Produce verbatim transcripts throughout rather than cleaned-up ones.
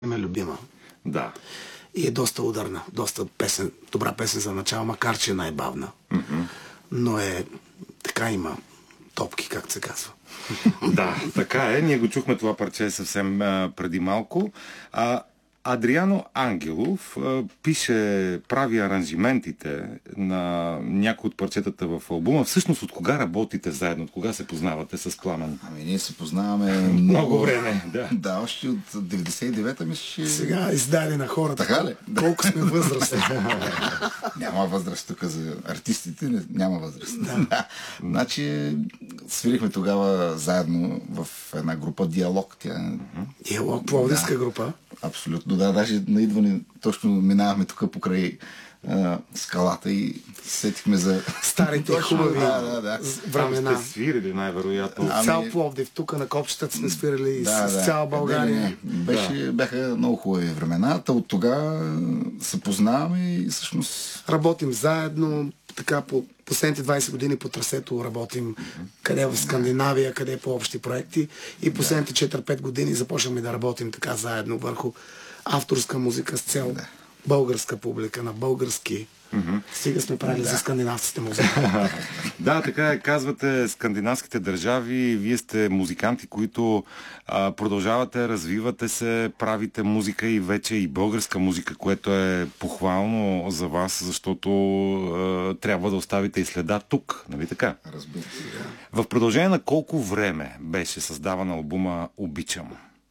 ме любима. Да. И е доста ударна, доста песен, добра песен за начало, макар че е най-бавна. Mm-hmm. Но е, така има топки, както се казва. Да, така е. Ние го чухме това парче съвсем а, преди малко. А, Адриано Ангелов а, пише, прави аранжиментите на някои от парчетата в албума. Всъщност, от кога работите заедно? От кога се познавате с Пламен? Ами ние се познаваме много, много време. Да. Да, още от деветдесет и девета мисля, че... Сега издали на хората. Така ли? Колко сме възрастни. Няма възраст тук за артистите, няма възраст. Да. Значи свирихме тогава заедно в една група Диалог. Тя... Диалог, пловдивска да. група. Абсолютно, да. Даже на идване точно минавахме тук покрай а, скалата и сетихме за... Старите хубави да, да, да. времена. Там сте свирили най-вероятно. Ами... Цял Пловдив, тук на копчетата сме свирили да, с да. цяла България. Не, не, не. Беше, да. Бяха много хубави времената. От тогава се познаваме и всъщност... Работим заедно, така по последните двайсет години по трасето работим, mm-hmm. къде е в Скандинавия, къде е по общи проекти, и последните четири-пет години започнахме да работим така заедно върху авторска музика с цел да. Българска публика, на български. Mm-hmm. Стига сме правили да. За скандинавците музика. Да, така е, казвате скандинавските държави, вие сте музиканти, които а, продължавате, развивате се, правите музика и вече и българска музика, което е похвално за вас, защото а, трябва да оставите и следа тук, нали така? Разбира се, да. В продължение на колко време беше създаван албума "Обичам"?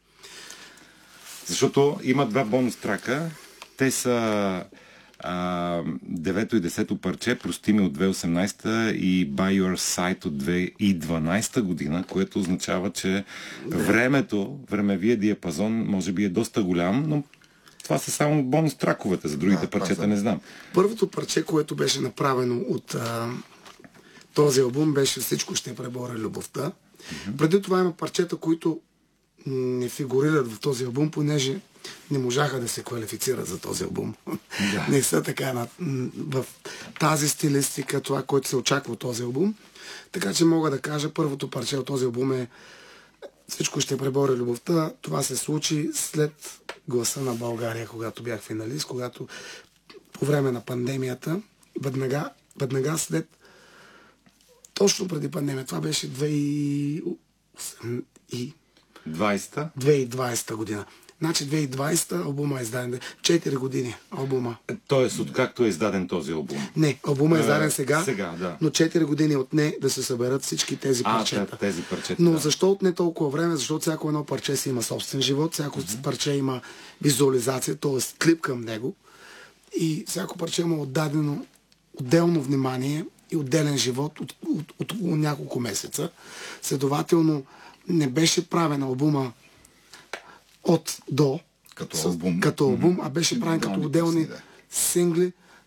Защото има два бонус трака, те са Uh, девето и десето парче, "Прости ми" от две хиляди и осемнадесета и "By Your Side" от две хиляди и дванадесета година, което означава, че да. времето, времевия диапазон може би е доста голям, но това са само бонус траковете, за другите да, парчета не знам. Първото парче, което беше направено от а, този албум, беше "Всичко ще преборя любовта". Mm-hmm. Преди това има парчета, които не фигурират в този албум, понеже не можаха да се квалифицират за този албум. Да. Не са така на, в тази стилистика, това, което се очаква от този албум. Така че мога да кажа, първото парче от този албум е "Всичко ще преборя любовта". Това се случи след "Гласа на България", когато бях финалист, когато по време на пандемията, веднага, веднага след, точно преди пандемия, това беше две хиляди и двадесета година. Значи две хиляди и двадесета албума е издаден. четири години албума. Тоест, откакто е издаден този албум? Не, албума е издаден сега, сега да. но четири години отне да се съберат всички тези парчета. А, тези парчета. Но да. Защо отне толкова време? Защото всяко едно парче си има собствен живот, всяко mm-hmm. парче има визуализация, т.е. клип към него, и всяко парче има отдадено отделно внимание и отделен живот от, от, от, от няколко месеца. Следователно не беше правен албума от до като албум, като албум, а беше правен като отделни да. сингли,